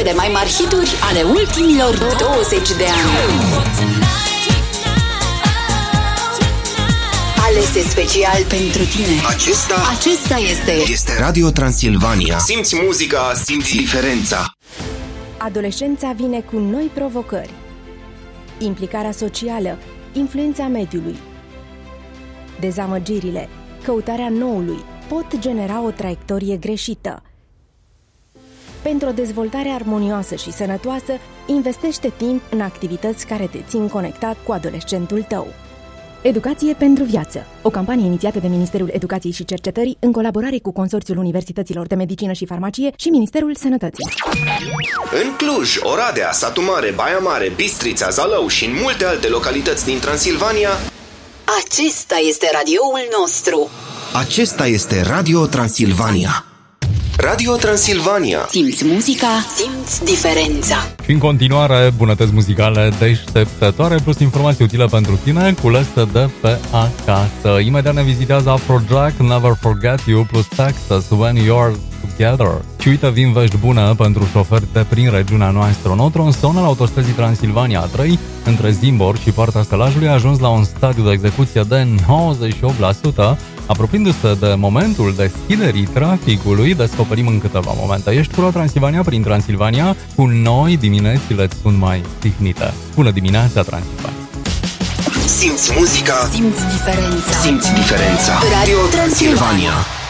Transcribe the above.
de mai mari hituri ale ultimilor 20 de ani. Alese special pentru tine. Acesta este Radio Transilvania. Simți muzica, simți diferența. Adolescența vine cu noi provocări. Implicarea socială, influența mediului. Dezamăgirile, căutarea noului pot genera o traiectorie greșită. Pentru o dezvoltare armonioasă și sănătoasă, investește timp în activități care te țin conectat cu adolescentul tău. Educație pentru viață, o campanie inițiată de Ministerul Educației și Cercetării în colaborare cu Consorțiul Universităților de Medicină și Farmacie și Ministerul Sănătății. În Cluj, Oradea, Satu Mare, Baia Mare, Bistrița, Zalău și în multe alte localități din Transilvania, acesta este radioul nostru. Acesta este Radio Transilvania. Radio Transilvania. Simți muzica, simți diferența. Și în continuare, bunătăți muzicale deșteptătoare plus informații utile pentru tine, culese de pe acasă. Imediat ne vizitează Afrojack, Never Forget You plus Texas, When You're Together. Și uite, vin vești bune pentru șoferi de prin regiunea noastră. Un nou tronson al autostrăzii Transilvania A3 între Zimbor și Poarta Stelajului a ajuns la un stadiu de execuție de 98%, apropiindu-se de momentul deschiderii traficului. Descoperim în câteva momente. Ești cu Transilvania prin Transilvania, cu noi diminețile sunt mai tihnite. Bună dimineața, Transilvania! Simți muzica, simți diferența. Simți diferența. Radio Transilvania.